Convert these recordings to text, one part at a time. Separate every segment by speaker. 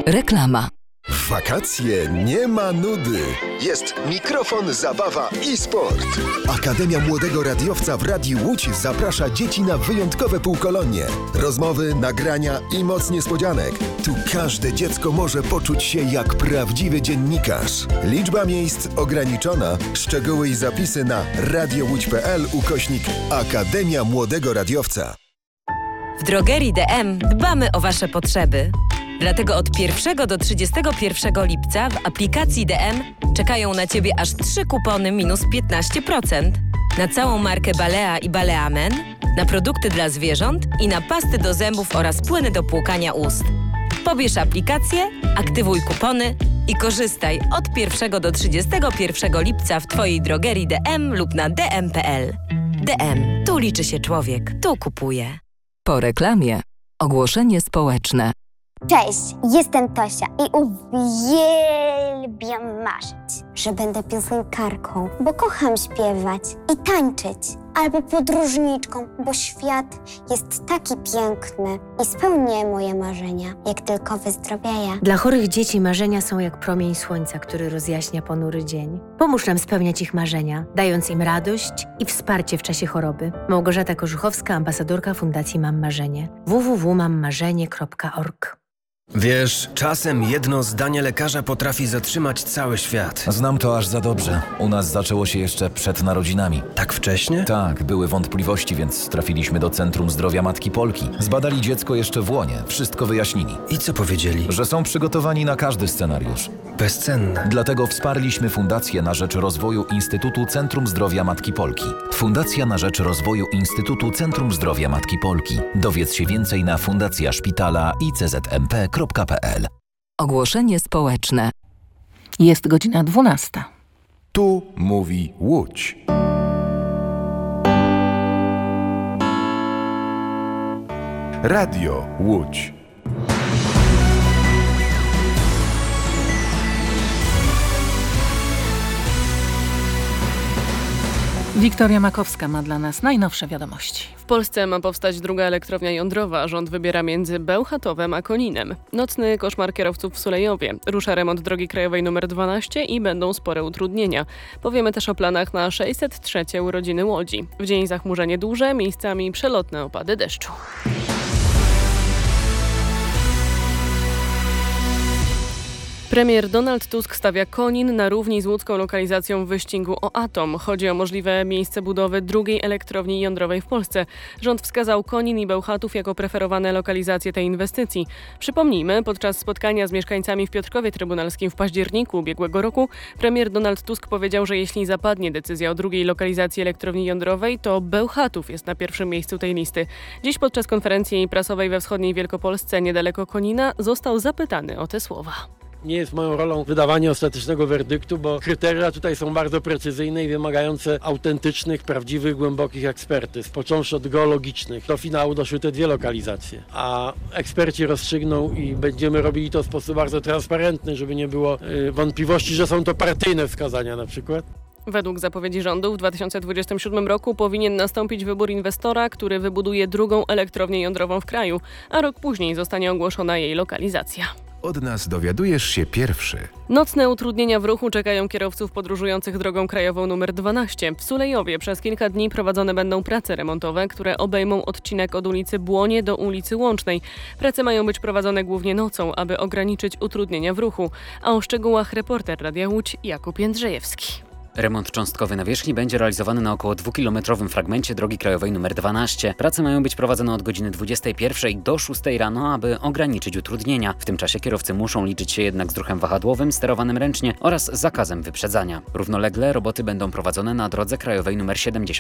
Speaker 1: Reklama.
Speaker 2: W wakacje nie ma nudy. Jest mikrofon, zabawa i sport. Akademia Młodego Radiowca w Radiu Łódź zaprasza dzieci na wyjątkowe półkolonie. Rozmowy, nagrania i moc niespodzianek. Tu każde dziecko może poczuć się jak prawdziwy dziennikarz. Liczba miejsc ograniczona. Szczegóły i zapisy na radiołódź.pl/Akademia Młodego Radiowca.
Speaker 3: W drogerii DM dbamy o Wasze potrzeby. Dlatego od 1 do 31 lipca w aplikacji DM czekają na Ciebie aż 3 kupony minus 15% na całą markę Balea i Balea Men, na produkty dla zwierząt i na pasty do zębów oraz płyny do płukania ust. Pobierz aplikację, aktywuj kupony i korzystaj od 1 do 31 lipca w Twojej drogerii DM lub na dm.pl. DM. Tu liczy się człowiek. Tu kupuje.
Speaker 1: Po reklamie ogłoszenie społeczne.
Speaker 4: Cześć, jestem Tosia i uwielbiam marzyć, że będę piosenkarką, bo kocham śpiewać i tańczyć, albo podróżniczką, bo świat jest taki piękny i spełnię moje marzenia, jak tylko wyzdrowieję.
Speaker 5: Dla chorych dzieci marzenia są jak promień słońca, który rozjaśnia ponury dzień. Pomóż nam spełniać ich marzenia, dając im radość i wsparcie w czasie choroby. Małgorzata Korzuchowska, ambasadorka Fundacji Mam Marzenie. www.mammarzenie.org.
Speaker 6: Wiesz, czasem jedno zdanie lekarza potrafi zatrzymać cały świat.
Speaker 7: Znam to aż za dobrze. U nas zaczęło się jeszcze przed narodzinami.
Speaker 6: Tak wcześnie?
Speaker 7: Tak, były wątpliwości, więc trafiliśmy do Centrum Zdrowia Matki Polki. Zbadali dziecko jeszcze w łonie, wszystko wyjaśnili.
Speaker 6: I co powiedzieli?
Speaker 7: Że są przygotowani na każdy scenariusz.
Speaker 6: Bezcenne.
Speaker 7: Dlatego wsparliśmy Fundację na rzecz rozwoju Instytutu Centrum Zdrowia Matki Polki. Fundacja na rzecz rozwoju Instytutu Centrum Zdrowia Matki Polki. Dowiedz się więcej na fundacjaszpitala.iczmp.pl.
Speaker 1: Ogłoszenie społeczne.
Speaker 8: Jest godzina 12.
Speaker 2: Tu mówi Łódź. Radio Łódź.
Speaker 8: Wiktoria Makowska ma dla nas najnowsze wiadomości.
Speaker 9: W Polsce ma powstać druga elektrownia jądrowa. Rząd wybiera między Bełchatowem a Koninem. Nocny koszmar kierowców w Sulejowie. Rusza remont drogi krajowej nr 12 i będą spore utrudnienia. Powiemy też o planach na 603 urodziny Łodzi. W dzień zachmurzenie duże, miejscami przelotne opady deszczu. Premier Donald Tusk stawia Konin na równi z łódzką lokalizacją w wyścigu o atom. Chodzi o możliwe miejsce budowy drugiej elektrowni jądrowej w Polsce. Rząd wskazał Konin i Bełchatów jako preferowane lokalizacje tej inwestycji. Przypomnijmy, podczas spotkania z mieszkańcami w Piotrkowie Trybunalskim w październiku ubiegłego roku premier Donald Tusk powiedział, że jeśli zapadnie decyzja o drugiej lokalizacji elektrowni jądrowej, to Bełchatów jest na pierwszym miejscu tej listy. Dziś podczas konferencji prasowej we wschodniej Wielkopolsce niedaleko Konina został zapytany o te słowa.
Speaker 10: Nie jest moją rolą wydawanie ostatecznego werdyktu, bo kryteria tutaj są bardzo precyzyjne i wymagające autentycznych, prawdziwych, głębokich ekspertyz, począwszy od geologicznych. Do finału doszły te dwie lokalizacje, a eksperci rozstrzygną i będziemy robili to w sposób bardzo transparentny, żeby nie było wątpliwości, że są to partyjne wskazania na przykład.
Speaker 9: Według zapowiedzi rządu w 2027 roku powinien nastąpić wybór inwestora, który wybuduje drugą elektrownię jądrową w kraju, a rok później zostanie ogłoszona jej lokalizacja.
Speaker 2: Od nas dowiadujesz się pierwszy.
Speaker 9: Nocne utrudnienia w ruchu czekają kierowców podróżujących drogą krajową nr 12. W Sulejowie przez kilka dni prowadzone będą prace remontowe, które obejmą odcinek od ulicy Błonie do ulicy Łącznej. Prace mają być prowadzone głównie nocą, aby ograniczyć utrudnienia w ruchu. A o szczegółach reporter Radia Łódź Jakub Jędrzejewski.
Speaker 11: Remont cząstkowy nawierzchni będzie realizowany na około 2-kilometrowym fragmencie drogi krajowej nr 12. Prace mają być prowadzone od godziny 21 do 6 rano, aby ograniczyć utrudnienia. W tym czasie kierowcy muszą liczyć się jednak z ruchem wahadłowym sterowanym ręcznie oraz zakazem wyprzedzania. Równolegle roboty będą prowadzone na drodze krajowej nr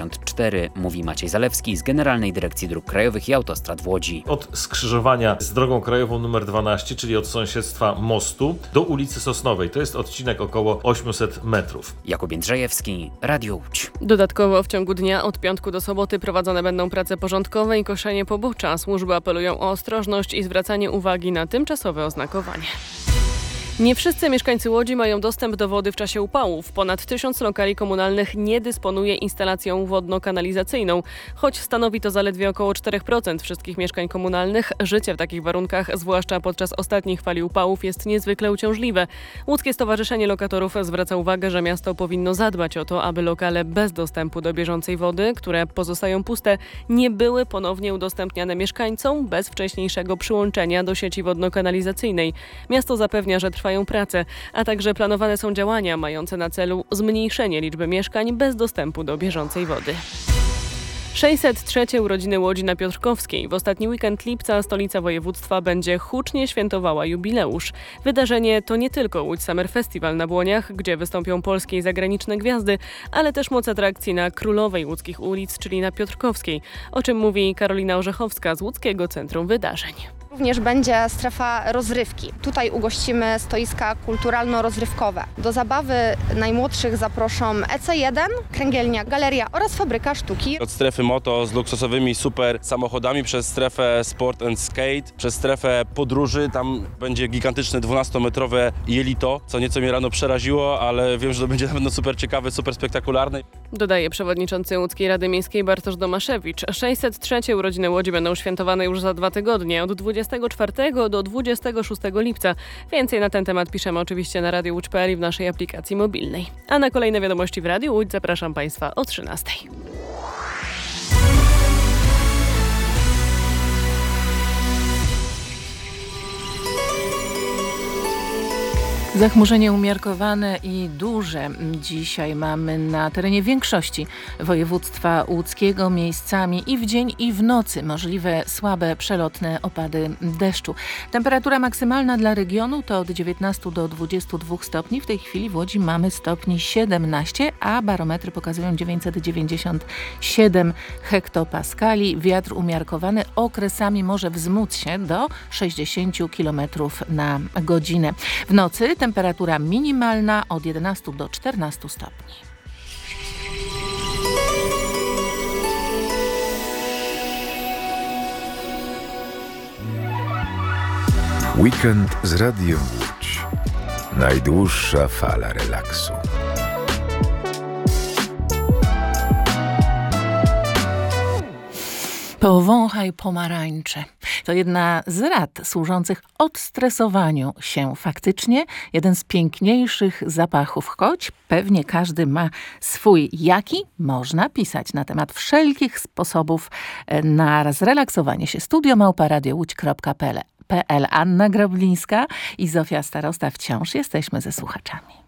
Speaker 11: 74, mówi Maciej Zalewski z Generalnej Dyrekcji Dróg Krajowych i Autostrad w Łodzi.
Speaker 12: Od skrzyżowania z drogą krajową nr 12, czyli od sąsiedztwa mostu, do ulicy Sosnowej. To jest odcinek około 800 metrów.
Speaker 11: Jakub Jędrzejewski, Radio Łódź.
Speaker 9: Dodatkowo w ciągu dnia od piątku do soboty prowadzone będą prace porządkowe i koszenie pobocza. Służby apelują o ostrożność i zwracanie uwagi na tymczasowe oznakowanie. Nie wszyscy mieszkańcy Łodzi mają dostęp do wody w czasie upałów. Ponad 1000 lokali komunalnych nie dysponuje instalacją wodno-kanalizacyjną. Choć stanowi to zaledwie około 4% wszystkich mieszkań komunalnych, życie w takich warunkach, zwłaszcza podczas ostatnich fali upałów, jest niezwykle uciążliwe. Łódzkie Stowarzyszenie Lokatorów zwraca uwagę, że miasto powinno zadbać o to, aby lokale bez dostępu do bieżącej wody, które pozostają puste, nie były ponownie udostępniane mieszkańcom bez wcześniejszego przyłączenia do sieci wodno-kanalizacyjnej. Miasto zapewnia, że trwają prace, a także planowane są działania mające na celu zmniejszenie liczby mieszkań bez dostępu do bieżącej wody. 603. urodziny Łodzi na Piotrkowskiej. W ostatni weekend lipca stolica województwa będzie hucznie świętowała jubileusz. Wydarzenie to nie tylko Łódź Summer Festival na Błoniach, gdzie wystąpią polskie i zagraniczne gwiazdy, ale też moc atrakcji na Królowej Łódzkich Ulic, czyli na Piotrkowskiej, o czym mówi Karolina Orzechowska z Łódzkiego Centrum Wydarzeń.
Speaker 13: Również będzie strefa rozrywki. Tutaj ugościmy stoiska kulturalno-rozrywkowe. Do zabawy najmłodszych zaproszą EC1, Kręgielnia Galeria oraz Fabryka Sztuki.
Speaker 14: Od strefy moto z luksusowymi super samochodami przez strefę sport and skate, przez strefę podróży. Tam będzie gigantyczne 12-metrowe jelito, co nieco mnie rano przeraziło, ale wiem, że to będzie na pewno super ciekawe, super spektakularne.
Speaker 9: Dodaje przewodniczący Łódzkiej Rady Miejskiej Bartosz Domaszewicz. 603. urodziny Łodzi będą świętowane już za 2 tygodnie, od 24 do 26 lipca. Więcej na ten temat piszemy oczywiście na radiowódź.pl i w naszej aplikacji mobilnej. A na kolejne wiadomości w Radiu Łódź zapraszam Państwa o 13.
Speaker 8: Zachmurzenie umiarkowane i duże dzisiaj mamy na terenie większości województwa łódzkiego, miejscami i w dzień i w nocy możliwe słabe przelotne opady deszczu. Temperatura maksymalna dla regionu to od 19 do 22 stopni. W tej chwili w Łodzi mamy stopni 17, a barometry pokazują 997 hektopaskali. Wiatr umiarkowany okresami może wzmóc się do 60 km na godzinę. W nocy temperatura minimalna od 11 do 14 stopni.
Speaker 15: Weekend z Radiem Łódź. Najdłuższa fala relaksu.
Speaker 8: Powąchaj pomarańcze. To jedna z rad służących odstresowaniu się. Faktycznie jeden z piękniejszych zapachów, choć pewnie każdy ma swój. Jaki? Można pisać na temat wszelkich sposobów na zrelaksowanie się. studio@radiołódź.pl. Anna Groblińska i Zofia Starosta. Wciąż jesteśmy ze słuchaczami.